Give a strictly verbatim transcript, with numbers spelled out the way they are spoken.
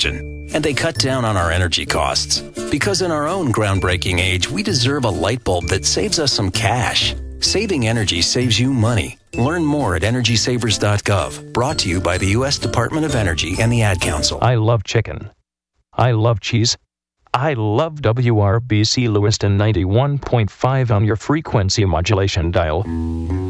and they cut down on our energy costs. Because in our own groundbreaking age, we deserve a light bulb that saves us some cash. Saving energy saves you money. Learn more at energy savers dot gov. Brought to you by the U S Department of Energy and the Ad Council. I love chicken. I love cheese. I love W R B C Lewiston ninety-one point five on your frequency modulation dial.